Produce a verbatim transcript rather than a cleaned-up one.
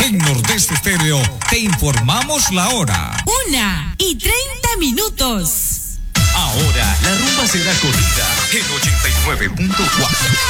En Nordeste Estéreo te informamos la hora. Una y treinta minutos. Ahora la rumba será corrida en ochenta y nueve punto cuatro.